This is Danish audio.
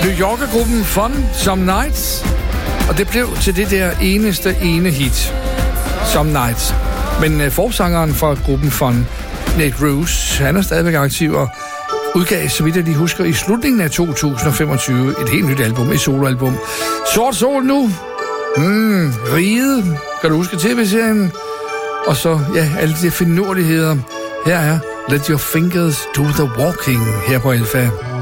New Yorker-gruppen Fun Some Nights. Og det blev til det der ene hit. Some Nights. Men forsangeren fra gruppen Fun, Nate Ruess, han er stadigvæk aktiv og udgav, så vidt jeg lige husker, i slutningen af 2025 et helt nyt album, et soloalbum. Sort Sol nu. Riget. Kan du huske tv-serien? Og så, ja, alle de finurligheder. Her er Let Your Fingers Do The Walking her på Alfa.